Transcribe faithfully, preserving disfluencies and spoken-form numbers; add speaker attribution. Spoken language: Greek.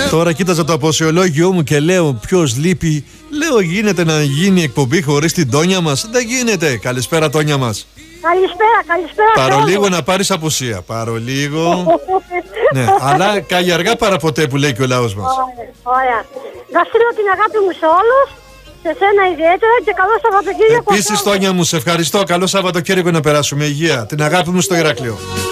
Speaker 1: Τώρα κοίταζα το αποσιολόγιο μου και λέω ποιος λείπει. Λέω γίνεται να γίνει εκπομπή χωρίς την Τόνια μας? Δεν γίνεται. Καλησπέρα Τόνια μας.
Speaker 2: Καλησπέρα, καλησπέρα.
Speaker 1: Παρολίγο να πάρεις απουσία. Παρολίγο. Ναι, αλλά καγιαργά παραποτέ που λέει και ο λαός μας.
Speaker 2: Ωραία, ωραία. Να στείλω την αγάπη μου σε όλους, σε σένα ιδιαίτερα και καλό Σαββατοκύριακο.
Speaker 1: Επίσης Τόνια μου, σε ευχαριστώ. Καλό Σαββατοκύριακο να περάσουμε. Υγεία. Την αγάπη μου στο Ηράκλειο.